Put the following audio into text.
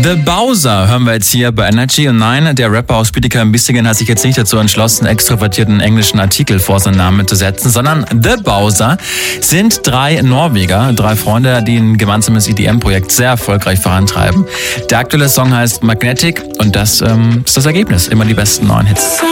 The Bowser hören wir jetzt hier bei Energy. Und nein, der Rapper aus Bietigheim-Bissingen hat sich jetzt nicht dazu entschlossen, extrovertierten englischen Artikel vor seinen Namen zu setzen, sondern The Bowser sind 3 Norweger, 3 Freunde, die ein gemeinsames EDM-Projekt sehr erfolgreich vorantreiben. Der aktuelle Song heißt Magnetic und das ist das Ergebnis. Immer die besten neuen Hits.